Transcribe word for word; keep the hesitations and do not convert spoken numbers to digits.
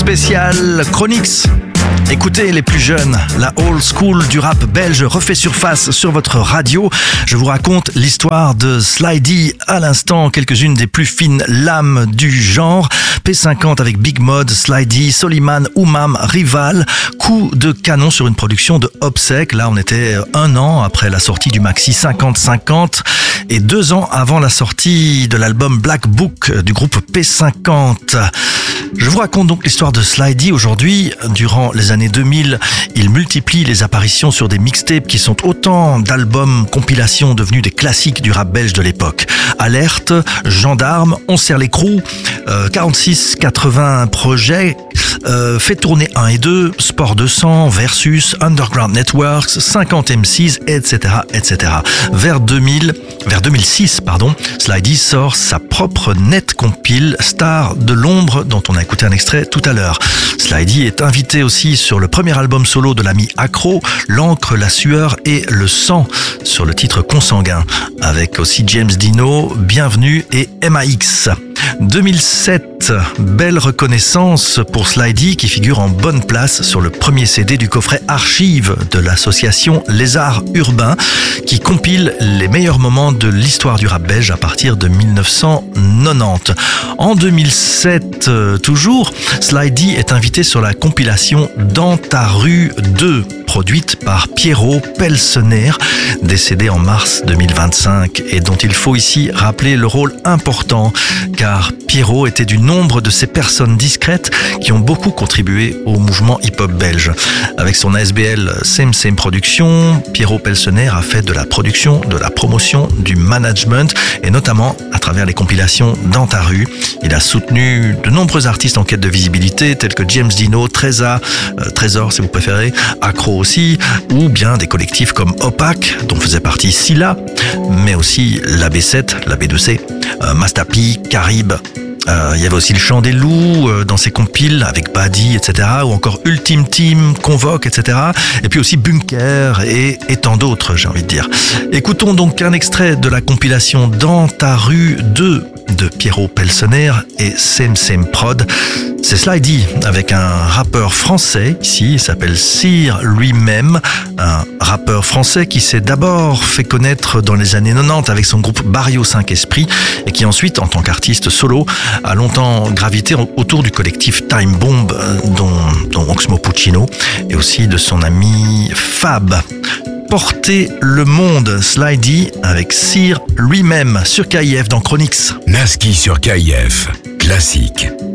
spécial Chronix. Écoutez les plus jeunes, la old school du rap belge refait surface sur votre radio. Je vous raconte l'histoire de Slidey à l'instant, quelques-unes des plus fines lames du genre. P cinquante avec Big Mod, Slidey, Soliman, Oumam, Rival, coup de canon sur une production de Obsec. Là on était un an après la sortie du maxi cinquante cinquante et deux ans avant la sortie de l'album Black Book du groupe P cinquante. Je vous raconte donc l'histoire de Slidey aujourd'hui. Durant les années deux mille, il multiplie les apparitions sur des mixtapes qui sont autant d'albums compilations devenus des classiques du rap belge de l'époque. Alerte, Gendarme, On serre l'écrou, euh, quarante-six quatre-vingts projets, euh, fait tourner un et deux, Sport deux cents, Versus, Underground Networks, cinquante M Cs, et cetera, et cetera. Vers deux mille, vers deux mille six, pardon, Slidey sort sa propre net compile Star de l'ombre dont on a écouté un extrait tout à l'heure. Slidey est invité aussi sur le premier album solo de l'ami Accro, L'encre, la sueur et le sang, sur le titre Consanguin, avec aussi James Dino, Bienvenue et M A X. deux mille sept, belle reconnaissance pour Slidey qui figure en bonne place sur le premier C D du coffret Archive de l'association Les Arts Urbains qui compile les meilleurs moments de l'histoire du rap belge à partir de dix-neuf cent quatre-vingt-dix. En deux mille sept, euh, toujours, Slidey est invité sur la compilation Dans ta rue deux, produite par Pierrot Pelsener, décédé en mars deux mille vingt-cinq et dont il faut ici rappeler le rôle important car Pierrot était du nombre de ces personnes discrètes qui ont beaucoup contribué au mouvement hip-hop belge. Avec son A S B L Same Same Production, Pierrot Pelsener a fait de la production, de la promotion, du management et notamment à travers les compilations Dans ta rue. Il a soutenu de nombreux artistes en quête de visibilité tels que James Dino, Trésor, euh, Trésor si vous préférez, Accro aussi, ou bien des collectifs comme Opac dont faisait partie Silla, mais aussi la B sept, la B deux C, euh, Mastapi, Carib. Euh, il y avait aussi le Chant des Loups euh, dans ses compiles avec Badi, et cetera. Ou encore Ultime Team, Convoque, et cetera. Et puis aussi Bunker et, et tant d'autres, j'ai envie de dire. Écoutons donc un extrait de la compilation Dans ta rue deux de Pierrot Pelsener et Same Same Prod. C'est Slidey avec un rappeur français ici, il s'appelle Cyr lui-même, un rappeur français qui s'est d'abord fait connaître dans les années quatre-vingt-dix avec son groupe Barrio cinq Esprits et qui ensuite, en tant qu'artiste solo, a longtemps gravité autour du collectif Time Bomb dont, dont Oxmo Puccino et aussi de son ami Fab. Porter le monde, Slidey avec Cyr lui-même sur K I F dans Chronix. Naski sur K I F, classique.